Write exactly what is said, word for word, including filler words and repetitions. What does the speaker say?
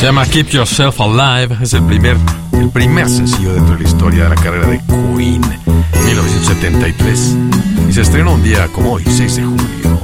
Se llama Keep Yourself Alive. Es el primer, el primer sencillo dentro de la historia de la carrera de Queen, mil novecientos setenta y tres. Y se estrenó un día como hoy, seis de julio.